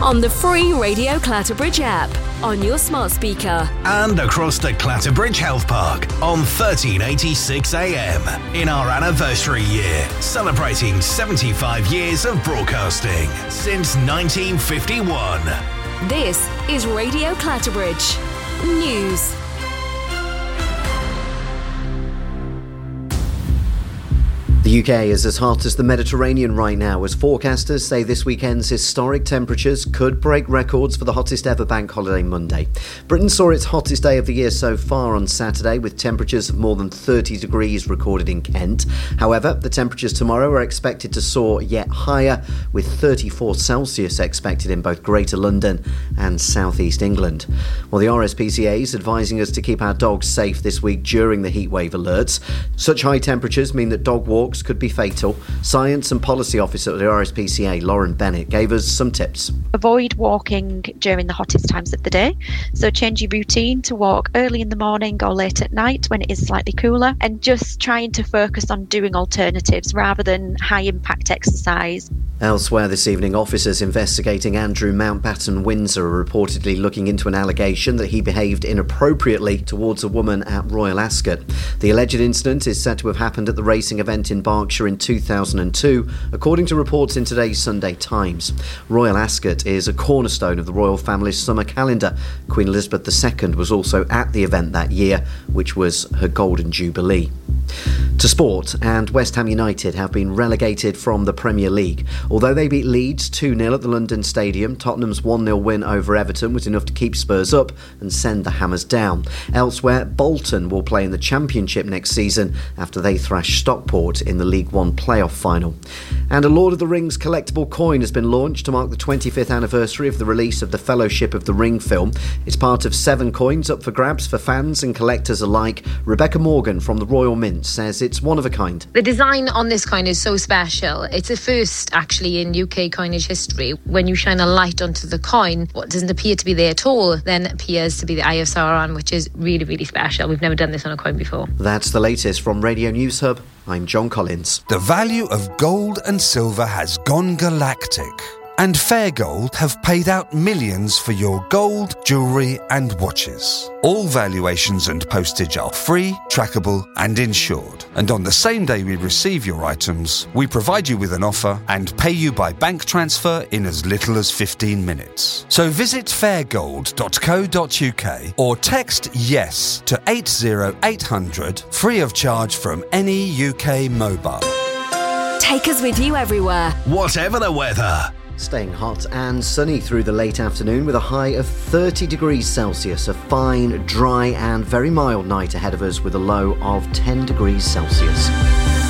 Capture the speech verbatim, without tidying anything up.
on the free Radio Clatterbridge app, on your smart speaker, and across the Clatterbridge Health Park on thirteen eighty-six A M in our anniversary year, celebrating seventy-five years of broadcasting since nineteen fifty-one. This is Radio Clatterbridge News. The U K is as hot as the Mediterranean right now, as forecasters say this weekend's historic temperatures could break records for the hottest ever bank holiday Monday. Britain saw its hottest day of the year so far on Saturday, with temperatures of more than thirty degrees recorded in Kent. However, the temperatures tomorrow are expected to soar yet higher, with thirty-four Celsius expected in both Greater London and South East England. Well, the R S P C A is advising us to keep our dogs safe this week during the heatwave alerts. Such high temperatures mean that dog walks could be fatal. Science and Policy Officer at the R S P C A, Lauren Bennett, gave us some tips. Avoid walking during the hottest times of the day. So change your routine to walk early in the morning or late at night when it is slightly cooler, and just trying to focus on doing alternatives rather than high impact exercise. Elsewhere this evening, officers investigating Andrew Mountbatten Windsor are reportedly looking into an allegation that he behaved inappropriately towards a woman at Royal Ascot. The alleged incident is said to have happened at the racing event in Berkshire in two thousand two, according to reports in today's Sunday Times. Royal Ascot is a cornerstone of the royal family's summer calendar. Queen Elizabeth the Second was also at the event that year, which was her Golden Jubilee. To sport, and West Ham United have been relegated from the Premier League. Although they beat Leeds two nil at the London Stadium, Tottenham's one nil win over Everton was enough to keep Spurs up and send the Hammers down. Elsewhere, Bolton will play in the Championship next season after they thrash Stockport in the League One playoff final. And a Lord of the Rings collectible coin has been launched to mark the twenty-fifth anniversary of the release of the Fellowship of the Ring film. It's part of seven coins up for grabs for fans and collectors alike. Rebecca Morgan from the Royal Mint says it's one of a kind. The design on this coin is so special. It's a first actually in U K coinage history. When you shine a light onto the coin, what doesn't appear to be there at all then appears to be the Eye of Sauron, which is really, really special. We've never done this on a coin before. That's the latest from Radio News Hub. I'm John Collins. The value of gold and silver has gone galactic, and Fairgold have paid out millions for your gold, jewellery and watches. All valuations and postage are free, trackable and insured. And on the same day we receive your items, we provide you with an offer and pay you by bank transfer in as little as fifteen minutes. So visit fairgold dot co dot uk or text YES to eight zero eight hundred, free of charge from any U K mobile. Take us with you everywhere, whatever the weather. Staying hot and sunny through the late afternoon with a high of thirty degrees Celsius. A fine, dry and very mild night ahead of us with a low of ten degrees Celsius.